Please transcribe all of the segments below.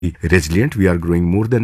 resilient. We are growing more than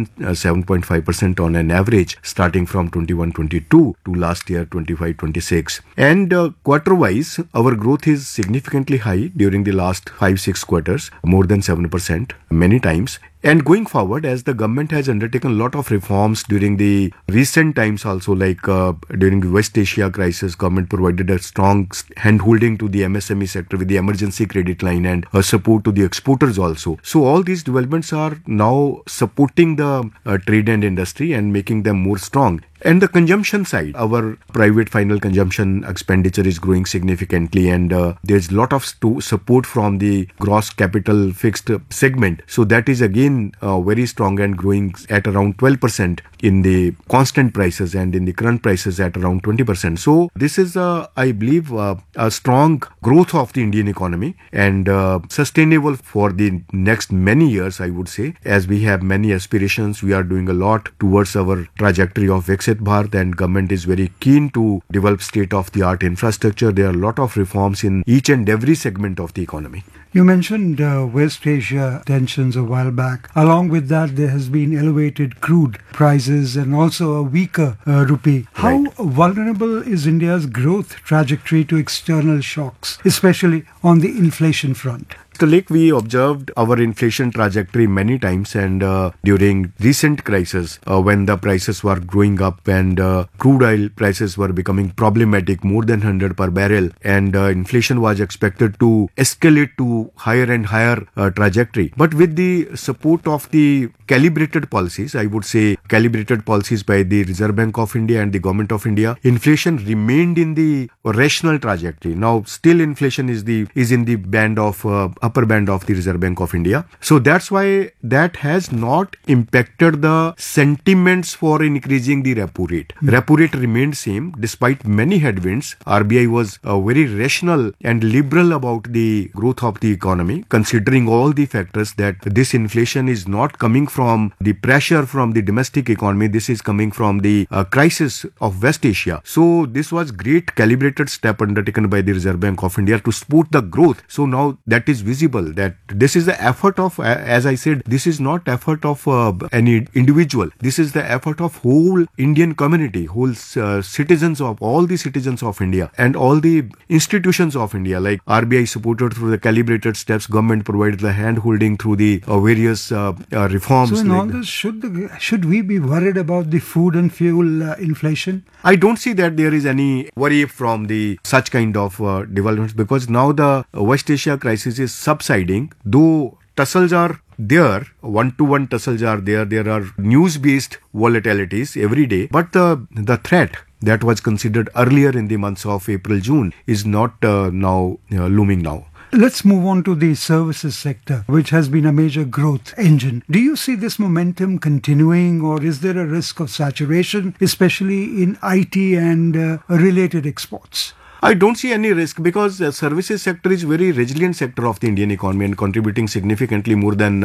7.5% on an average starting from 21-22 to last year 25-26. And quarter-wise, our growth is significantly high during the last 5-6 quarters, more than 7% many times. And going forward, as the government has undertaken a lot of reforms during the recent times also, like during the West Asia crisis, government provided a strong hand-holding to the MSME sector with the emergency credit line and support to the exporters also. So all these developments are now supporting the trade and industry and making them more strong. And the consumption side, our private final consumption expenditure is growing significantly, and there's a lot of support from the gross capital fixed segment. So that is again very strong and growing at around 12% in the constant prices, and in the current prices at around 20%. So this is, I believe, a strong growth of the Indian economy and sustainable for the next many years, I would say. As we have many aspirations, we are doing a lot towards our trajectory of Viksit Bharat, and government is very keen to develop state-of-the-art infrastructure. There are a lot of reforms in each and every segment of the economy. You mentioned West Asia tensions a while back. Along with that, there has been elevated crude prices and also a weaker rupee. How vulnerable is India's growth trajectory to external shocks, especially on the inflation front? Like we observed our inflation trajectory many times, and during recent crisis when the prices were growing up and crude oil prices were becoming problematic, more than 100 per barrel, and inflation was expected to escalate to higher and higher trajectory. But with the support of the calibrated policies, I would say calibrated policies by the Reserve Bank of India and the Government of India, inflation remained in the rational trajectory. Now still inflation is in the band of upper band of the Reserve Bank of India. So that's why that has not impacted the sentiments for increasing the repo rate. Repo rate remained same despite many headwinds. RBI was very rational and liberal about the growth of the economy, considering all the factors that this inflation is not coming from the pressure from the domestic economy. This is coming from the crisis of West Asia. So this was great calibrated step undertaken by the Reserve Bank of India to support the growth. So now that is visible that this is the effort of, as I said, this is not effort of any individual. This is the effort of whole Indian community, whole citizens of all the citizens of India and all the institutions of India, like RBI supported through the calibrated steps, government provided the hand holding through the various reforms. So in all this, should we be worried about the food and fuel inflation? I don't see that there is any worry from the such kind of developments, because now the West Asia crisis is subsiding, though tussles are there, one-to-one tussles are there. There are news-based volatilities every day, but the threat that was considered earlier in the months of April, June is not now looming now. Let's move on to the services sector, which has been a major growth engine. Do you see this momentum continuing, or is there a risk of saturation, especially in IT and related exports? I don't see any risk, because the services sector is very resilient sector of the Indian economy and contributing significantly more than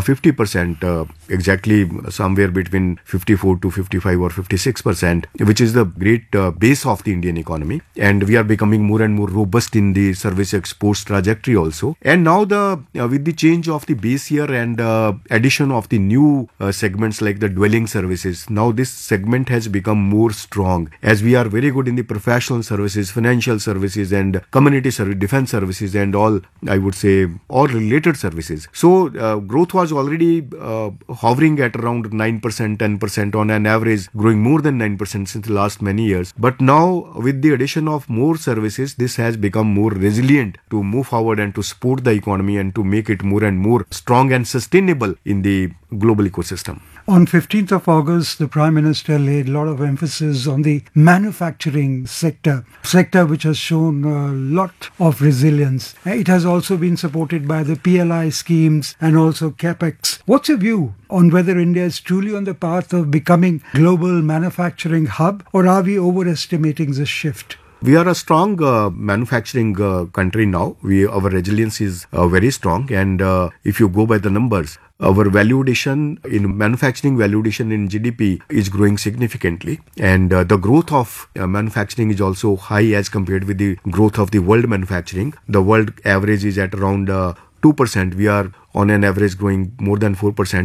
50%, exactly somewhere between 54 to 55 or 56%, which is the great base of the Indian economy. And we are becoming more and more robust in the service exports trajectory also. And now with the change of the base year and addition of the new segments like the dwelling services, now this segment has become more strong, as we are very good in the professional services, financial services and community service, defense services and all, I would say, all related services. So growth was already hovering at around 9%, 10% on an average, growing more than 9% since the last many years. But now with the addition of more services, this has become more resilient to move forward and to support the economy and to make it more and more strong and sustainable in the global ecosystem. On 15th of August, the Prime Minister laid a lot of emphasis on the manufacturing sector which has shown a lot of resilience. It has also been supported by the PLI schemes and also CapEx. What's your view on whether India is truly on the path of becoming global manufacturing hub, or are we overestimating this shift? We are a strong manufacturing country now. Our resilience is very strong, and if you go by the numbers, our value addition in manufacturing, value addition in GDP is growing significantly, and the growth of manufacturing is also high as compared with the growth of the world manufacturing. The world average is at around 2%. We are on an average growing more than 4%.